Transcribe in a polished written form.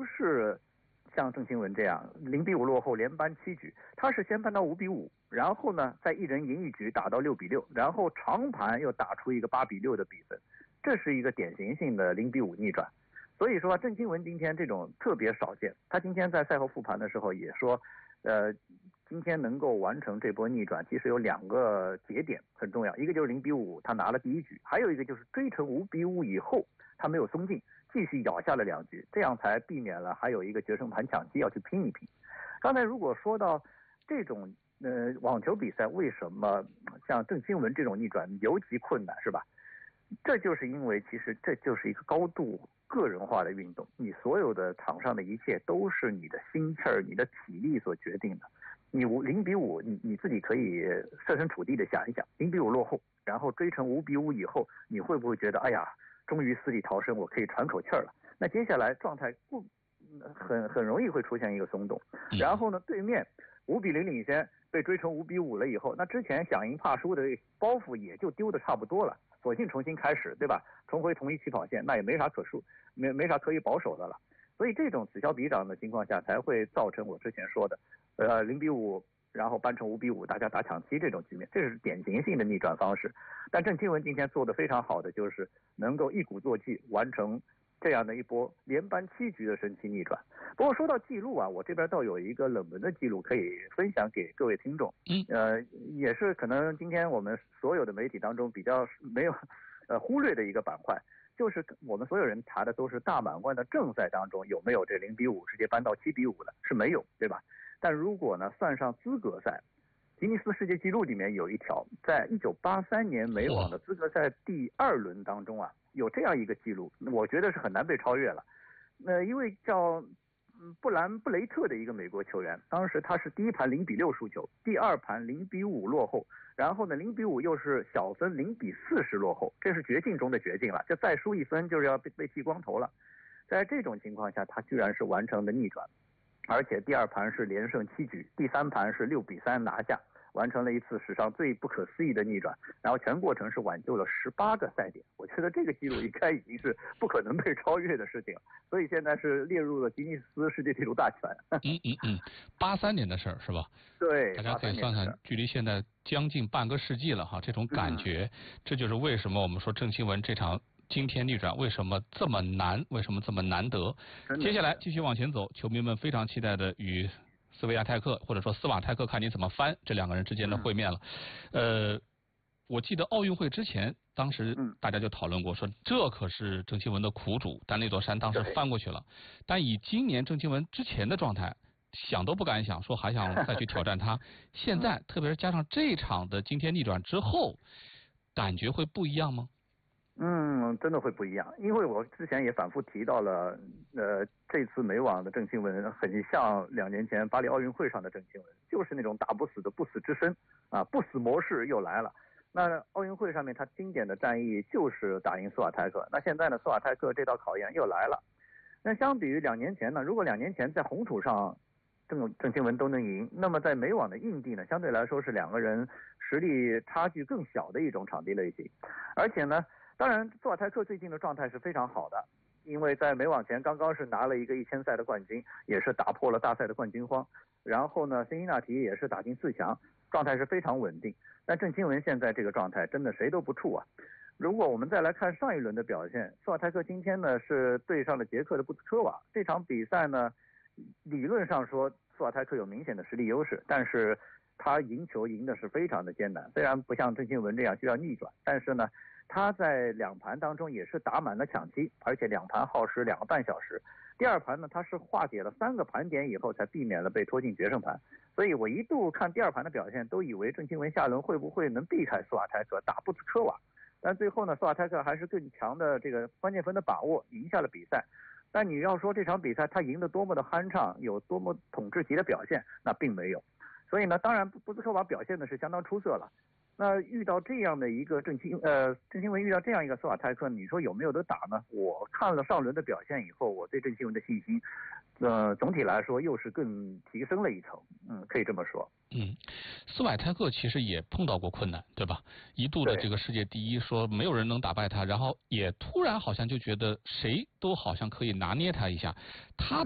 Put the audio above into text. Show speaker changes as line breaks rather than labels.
是像郑钦文这样0-5落后连扳7局，他是先扳到5-5，然后呢再一人赢1局打到6-6，然后长盘又打出一个8-6的比分，这是一个典型性的0-5逆转。所以说郑钦文今天这种特别少见，他今天在赛后复盘的时候也说，今天能够完成这波逆转，其实有2个节点很重要，一个就是0-5他拿了第1局，还有一个就是追成5-5以后他没有松劲，继续咬下了2局，这样才避免了还有一个决胜盘抢七要去拼一拼。刚才如果说到这种网球比赛为什么像郑钦文这种逆转尤其困难，是吧？这就是因为其实这就是一个高度个人化的运动，你所有的场上的一切都是你的心气儿、你的体力所决定的。你0-5，你自己可以设身处地的想一想，0-5落后，然后追成5-5以后，你会不会觉得哎呀，终于死里逃生，我可以喘口气儿了？那接下来状态很容易会出现一个松动，然后呢，对面5-0领先，被追成5-5了以后，那之前想赢怕输的包袱也就丢的差不多了。索性重新开始，对吧？重回同一起跑线，那也没啥可输，没啥可以保守的了。所以这种此消彼长的情况下，才会造成我之前说的，0-5，然后扳成5-5，大家打抢七这种局面，这是典型性的逆转方式。但郑钦文今天做得非常好的，就是能够一鼓作气完成这样的一波连扳7局的神奇逆转。不过说到记录啊，我这边倒有一个冷门的记录可以分享给各位听众。也是可能今天我们所有的媒体当中比较没有忽略的一个板块，就是我们所有人查的都是大满贯的正赛当中有没有这0-5直接扳到7-5的，是没有，对吧？但如果呢算上资格赛，吉尼斯世界纪录里面有一条，在1983年美网的资格赛第2轮当中啊，有这样一个记录，我觉得是很难被超越了。一位叫布兰布雷特的一个美国球员，当时他是第1盘0-6输球，第2盘0-5落后，然后呢0-5又是小分0-40落后，这是绝境中的绝境了，就再输1分就是要被剃光头了。在这种情况下，他居然是完成了逆转，而且第2盘是连胜7局，第3盘是6-3拿下，完成了一次史上最不可思议的逆转，然后全过程是挽救了18个赛点。我觉得这个记录应该已经是不可能被超越的事情了，所以现在是列入了吉尼斯世界纪录大全。
83年的事儿是吧？
对，
大家可以算算，距离现在将近半个世纪了哈，这种感觉，这就是为什么我们说郑钦文这场今天逆转为什么这么难，为什么这么难得。接下来继续往前走，球迷们非常期待的与斯维亚泰克或者说斯瓦泰克看你怎么翻这2个人之间的会面了。我记得奥运会之前，当时大家就讨论过，说这可是郑钦文的苦主，但那座山当时翻过去了。但以今年郑钦文之前的状态，想都不敢想，说还想再去挑战他。现在特别是加上这场的今天逆转之后，感觉会不一样吗？
真的会不一样，因为我之前也反复提到了，这次美网的郑钦文很像2年前巴黎奥运会上的郑钦文，就是那种打不死的不死之身啊，不死模式又来了。那奥运会上面他经典的战役就是打赢斯瓦泰克，那现在呢，斯瓦泰克这道考验又来了。那相比于2年前呢，如果2年前在红土上郑钦文都能赢，那么在美网的硬地呢，相对来说是2个人实力差距更小的一种场地类型。而且呢，当然斯瓦泰克最近的状态是非常好的，因为在美网前刚刚是拿了一个1000赛的冠军，也是打破了大赛的冠军荒，然后呢辛辛那提也是打进4强，状态是非常稳定。但郑钦文现在这个状态真的谁都不怵啊。如果我们再来看上一轮的表现，斯瓦泰克今天呢是对上了捷克的布兹科娃，这场比赛呢理论上说斯瓦泰克有明显的实力优势，但是他赢球赢的是非常的艰难，虽然不像郑钦文这样需要逆转，但是呢他在2盘当中也是打满了抢七，而且2盘耗时2个半小时。第2盘呢，他是化解了3个盘点以后才避免了被拖进决胜盘。所以我一度看第2盘的表现，都以为郑钦文下轮会不会能避开斯瓦泰克打布兹科娃，但最后呢，斯瓦泰克还是更强的这个关键分的把握，赢下了比赛。但你要说这场比赛他赢得多么的酣畅，有多么统治级的表现，那并没有。所以呢，当然布兹科娃表现的是相当出色了。那遇到这样的一个郑钦文遇到这样一个斯瓦泰克，你说有没有得打呢？我看了上轮的表现以后，我对郑钦文的信心，总体来说又是更提升了一层，可以这么说。
斯瓦泰克其实也碰到过困难，对吧？一度的这个世界第一，说没有人能打败他，然后也突然好像就觉得谁都好像可以拿捏他一下，他